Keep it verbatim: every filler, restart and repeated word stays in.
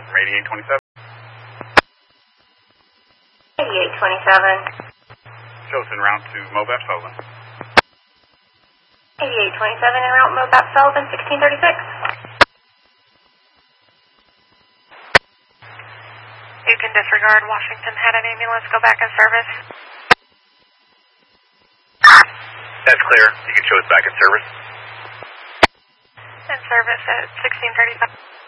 from eighty-eight twenty-seven. eighty-eight twenty-seven. Joseph, en route to Mobap Sullivan. eighty-eight twenty-seven, en route Mobap Sullivan, sixteen thirty-six. You can disregard Washington. Had an ambulance go back in service. That's clear. You can show us back in service. In service at sixteen thirty-five.